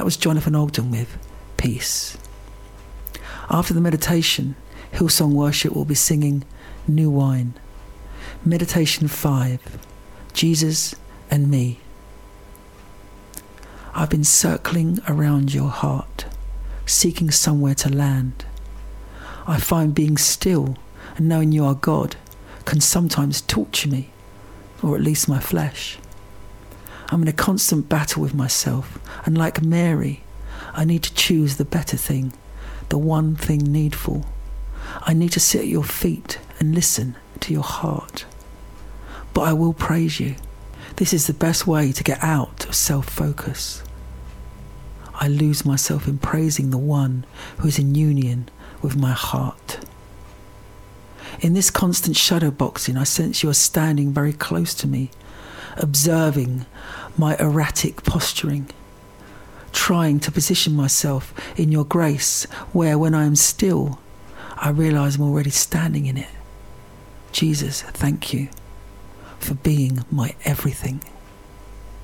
That was Jonathan Ogden with Peace. After the meditation, Hillsong Worship will be singing New Wine. Meditation 5, Jesus and Me. I've been circling around your heart, seeking somewhere to land. I find being still and knowing you are God can sometimes torture me, or at least my flesh. I'm in a constant battle with myself, and like Mary, I need to choose the better thing, the one thing needful. I need to sit at your feet and listen to your heart. But I will praise you. This is the best way to get out of self-focus. I lose myself in praising the one who is in union with my heart. In this constant shadow boxing, I sense you are standing very close to me, observing my erratic posturing, trying to position myself in your grace, where when I am still, I realise I'm already standing in it. Jesus, thank you for being my everything.